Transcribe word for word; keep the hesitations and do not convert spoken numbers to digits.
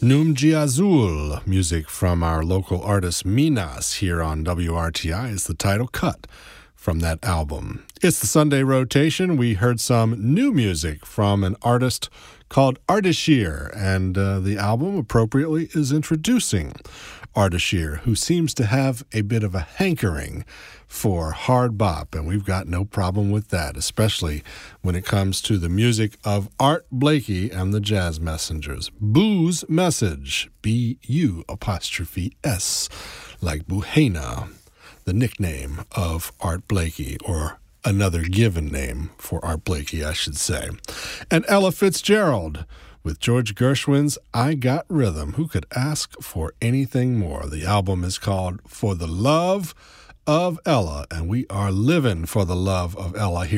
Numji Azul, music from our local artist Minas here on W R T I, is the title cut from that album. It's the Sunday rotation. We heard some new music from an artist called Ardashir, and uh, the album appropriately is introducing Ardashir, who seems to have a bit of a hankering for hard bop, and we've got no problem with that, especially when it comes to the music of Art Blakey and the Jazz Messengers. Boo's Message, B U apostrophe S, like Buhena, the nickname of Art Blakey, or another given name for Art Blakey, I should say. And Ella Fitzgerald with George Gershwin's I Got Rhythm. Who could ask for anything more? The album is called For the Love of Ella, and we are living for the love of Ella here